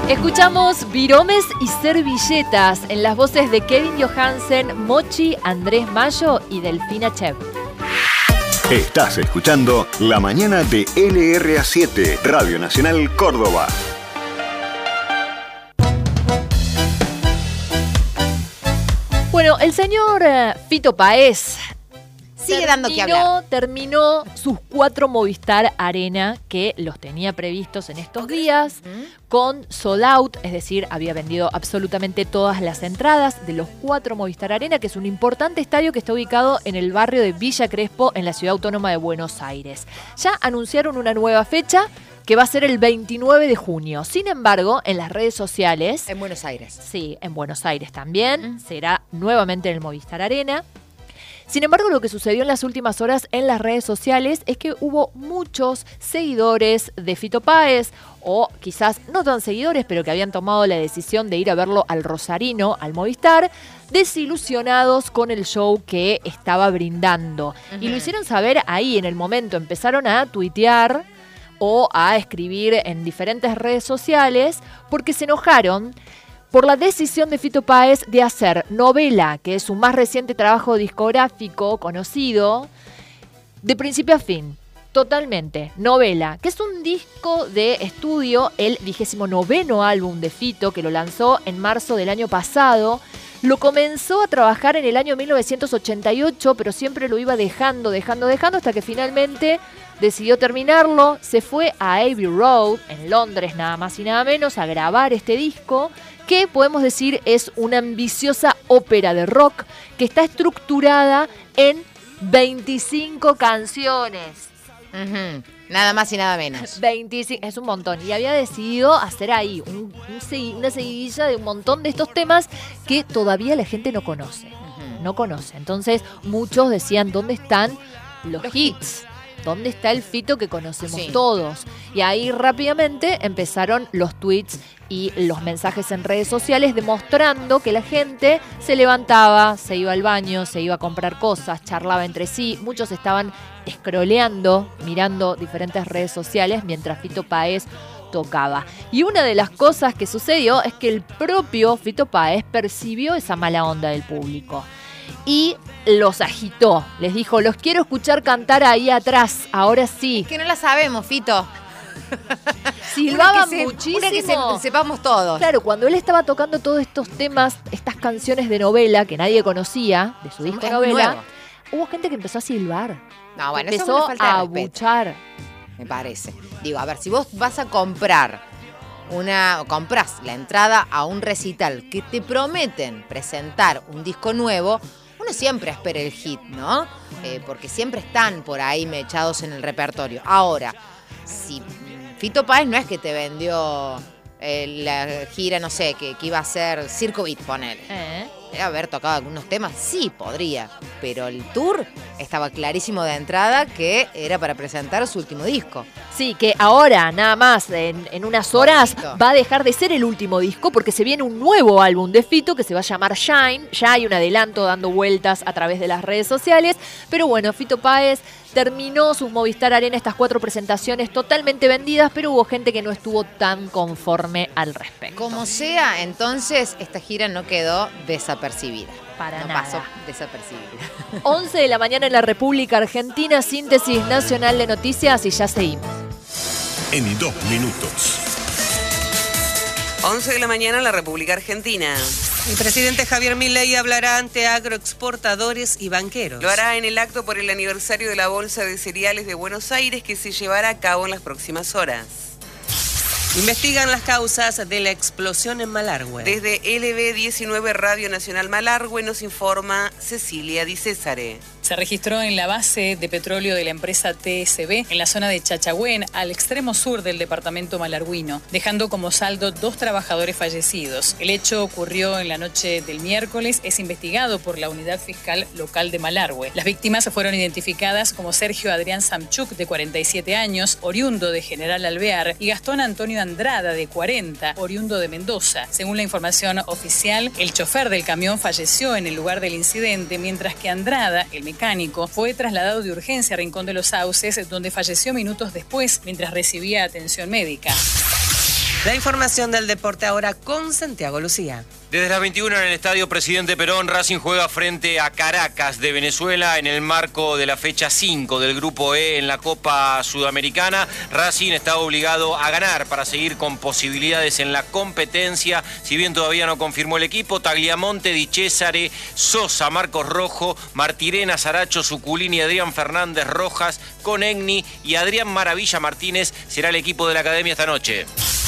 Escuchamos Viromes y Servilletas en las voces de Kevin Johansen, Mochi, Andrés Mayo y Delfina Chev. Estás escuchando La Mañana de LRA7, Radio Nacional Córdoba. Bueno, el señor Fito Páez sigue dando que hablar. Terminó sus 4 Movistar Arena que los tenía previstos en estos días con sold out, es decir, había vendido absolutamente todas las entradas de los 4 Movistar Arena, que es un importante estadio que está ubicado en el barrio de Villa Crespo, en la Ciudad Autónoma de Buenos Aires. Ya anunciaron una nueva fecha que va a ser el 29 de junio. Sin embargo, en las redes sociales... En Buenos Aires. Sí, en Buenos Aires también. Será nuevamente en el Movistar Arena. Sin embargo, lo que sucedió en las últimas horas en las redes sociales es que hubo muchos seguidores de Fito Páez, o quizás no tan seguidores, pero que habían tomado la decisión de ir a verlo al Rosarino, al Movistar, desilusionados con el show que estaba brindando. Y lo hicieron saber ahí en el momento. Empezaron a tuitear o a escribir en diferentes redes sociales porque se enojaron por la decisión de Fito Páez de hacer Novela, que es su más reciente trabajo discográfico conocido, de principio a fin. Totalmente. Novela, que es un disco de estudio, el 29º álbum de Fito, que lo lanzó en marzo del año pasado. Lo comenzó a trabajar en el año 1988, pero siempre lo iba dejando, hasta que finalmente decidió terminarlo. Se fue a Abbey Road, en Londres nada más y nada menos, a grabar este disco, que podemos decir es una ambiciosa ópera de rock que está estructurada en 25 canciones. Nada más y nada menos. 25, es un montón. Y había decidido hacer ahí una seguidilla de un montón de estos temas que todavía la gente no conoce. No conoce. Entonces, muchos decían, ¿dónde están los hits? ¿Dónde está el Fito que conocemos todos? Y ahí rápidamente empezaron los tweets y los mensajes en redes sociales demostrando que la gente se levantaba, se iba al baño, se iba a comprar cosas, charlaba entre sí. Muchos estaban scrolleando, mirando diferentes redes sociales mientras Fito Páez tocaba. Y una de las cosas que sucedió es que el propio Fito Páez percibió esa mala onda del público y los agitó. Les dijo, los quiero escuchar cantar ahí atrás, ahora sí. Es que no la sabemos, Fito. Silbaban muchísimo. Una que sepamos todos. Claro, cuando él estaba tocando todos estos temas, estas canciones de Novela que nadie conocía, de su disco Novela, hubo gente que empezó a silbar. No, bueno, empezó eso es una falta a de respeto, abuchar. me parece. Digo, a ver, si vos vas a compras la entrada a un recital que te prometen presentar un disco nuevo, uno siempre espera el hit, ¿no? Porque siempre están por ahí mechados en el repertorio. Ahora, si Fito Páez no es que te vendió la gira, no sé, que iba a ser Circo Beat, ponele. Debe haber tocado algunos temas, sí, podría. Pero el tour estaba clarísimo de entrada que era para presentar su último disco. Sí, que ahora, nada más, en unas horas, va a dejar de ser el último disco porque se viene un nuevo álbum de Fito que se va a llamar Shine. Ya hay un adelanto dando vueltas a través de las redes sociales. Pero bueno, Fito Páez terminó sus Movistar Arena, estas 4 presentaciones totalmente vendidas, pero hubo gente que no estuvo tan conforme al respecto. Como sea, entonces esta gira no quedó desapercibida. Para no nada. pasó desapercibida. 11 de la mañana en la República Argentina, síntesis nacional de noticias y ya seguimos. En 2 minutos. 11 de la mañana en la República Argentina. El presidente Javier Milei hablará ante agroexportadores y banqueros. Lo hará en el acto por el aniversario de la Bolsa de Cereales de Buenos Aires que se llevará a cabo en las próximas horas. Investigan las causas de la explosión en Malargüe. Desde LB19 Radio Nacional Malargüe nos informa Cecilia Di Césare. Se registró en la base de petróleo de la empresa TSB en la zona de Chachagüén, al extremo sur del departamento malargüino, dejando como saldo 2 trabajadores fallecidos. El hecho ocurrió en la noche del miércoles, es investigado por la Unidad Fiscal Local de Malargüe. Las víctimas fueron identificadas como Sergio Adrián Samchuk, de 47 años, oriundo de General Alvear, y Gastón Antonio Andrada, de 40, oriundo de Mendoza. Según la información oficial, el chofer del camión falleció en el lugar del incidente, mientras que Andrada, el mecánico, fue trasladado de urgencia a Rincón de los Sauces, donde falleció minutos después mientras recibía atención médica. La información del deporte ahora con Santiago Lucía. Desde las 21 en el Estadio Presidente Perón, Racing juega frente a Caracas de Venezuela en el marco de la fecha 5 del Grupo E en la Copa Sudamericana. Racing está obligado a ganar para seguir con posibilidades en la competencia. Si bien todavía no confirmó el equipo, Tagliamonte, Di Cesare, Sosa, Marcos Rojo, Martirena, Saracho, Zuculini, Adrián Fernández Rojas, Conegni y Adrián Maravilla Martínez será el equipo de la Academia esta noche.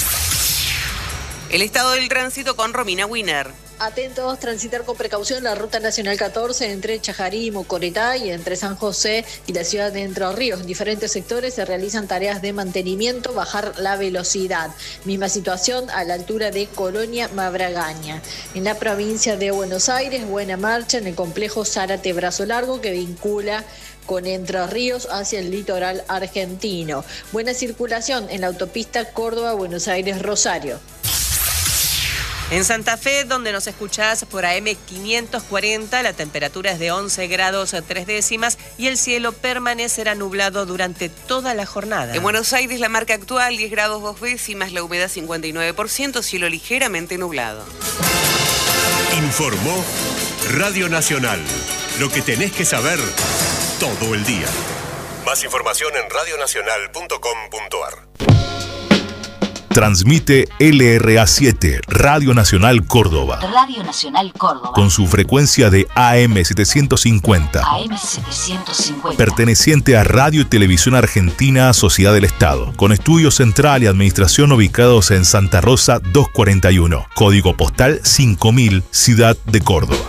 El estado del tránsito con Romina Wiener. Atentos, transitar con precaución la ruta nacional 14 entre Chajarí y Mocoretá y entre San José y la ciudad de Entre Ríos. En diferentes sectores se realizan tareas de mantenimiento, bajar la velocidad. Misma situación a la altura de Colonia Mabragaña. En la provincia de Buenos Aires, buena marcha en el complejo Zárate Brazo Largo que vincula con Entre Ríos hacia el litoral argentino. Buena circulación en la autopista Córdoba-Buenos Aires-Rosario. En Santa Fe, donde nos escuchás por AM 540, la temperatura es de 11 grados 3 décimas y el cielo permanecerá nublado durante toda la jornada. En Buenos Aires, la marca actual 10 grados 2 décimas, la humedad 59%, cielo ligeramente nublado. Informó Radio Nacional. Lo que tenés que saber todo el día. Más información en radionacional.com.ar. Transmite LRA7, Radio Nacional Córdoba. Radio Nacional Córdoba. Con su frecuencia de AM750. AM750. Perteneciente a Radio y Televisión Argentina, Sociedad del Estado. Con estudio central y administración ubicados en Santa Rosa 241. Código postal 5000, Ciudad de Córdoba.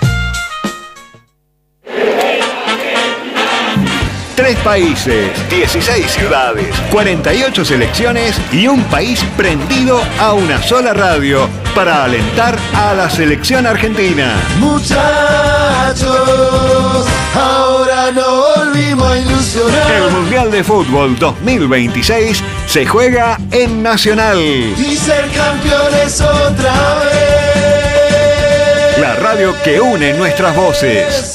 3 países, 16 ciudades, 48 selecciones y un país prendido a una sola radio para alentar a la selección argentina. Muchachos, ahora no volvimos a ilusionar. El Mundial de Fútbol 2026 se juega en Nacional. Y ser campeones otra vez. La radio que une nuestras voces.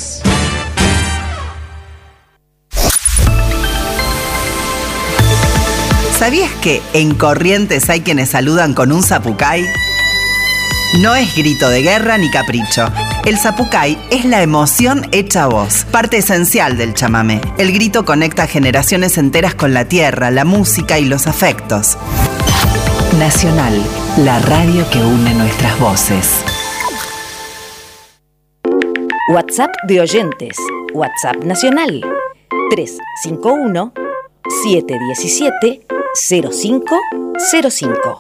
¿Sabías que en Corrientes hay quienes saludan con un zapucay? No es grito de guerra ni capricho. El zapucay es la emoción hecha voz, parte esencial del chamamé. El grito conecta generaciones enteras con la tierra, la música y los afectos. Nacional, la radio que une nuestras voces. WhatsApp de oyentes. WhatsApp nacional. 351-717-0505.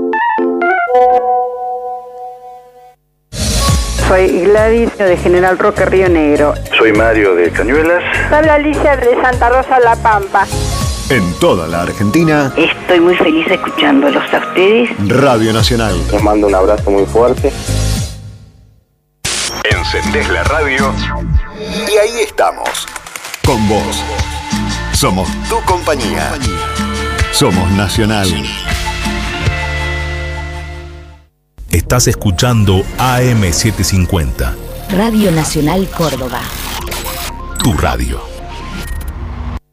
Soy Gladys de General Roque, Río Negro. Soy Mario de Cañuelas. Habla Alicia de Santa Rosa, La Pampa. En toda la Argentina. Estoy muy feliz escuchándolos a ustedes. Radio Nacional. Les mando un abrazo muy fuerte. Encendés la radio y ahí estamos. Con vos. Somos tu compañía. Somos Nacional. Estás escuchando AM750. Radio Nacional Córdoba. Tu radio.